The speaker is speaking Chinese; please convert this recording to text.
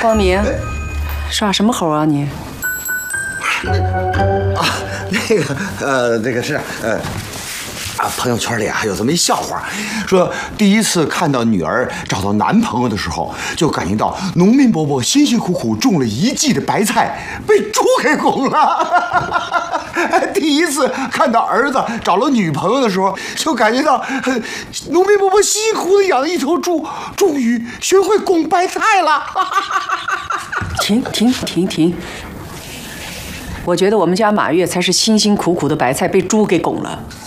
光明，耍什么猴啊你？ 那个是朋友圈里还有这么一笑话，说第一次看到女儿找到男朋友的时候，就感觉到农民伯伯辛辛苦苦种了一季的白菜被猪给拱了。第一次看到儿子找了女朋友的时候，就感觉到农民伯伯辛辛苦苦的养了一头猪，终于学会拱白菜了。 停！我觉得我们家马月才是辛辛苦苦的白菜被猪给拱了。